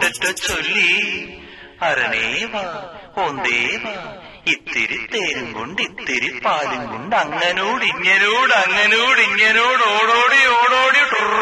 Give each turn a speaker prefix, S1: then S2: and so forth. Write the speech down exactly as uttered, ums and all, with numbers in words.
S1: മുട്ടറ്റ ചൊല്ലി അരണേവാ ഓന്തേവാ ഇത്തിരി തേനും കൊണ്ട് ഇത്തിരി പാലും കൊണ്ട് അങ്ങനോട് ഇങ്ങനോട് അങ്ങനോട് ഇങ്ങനോട് ഓടോടി ഓടോടി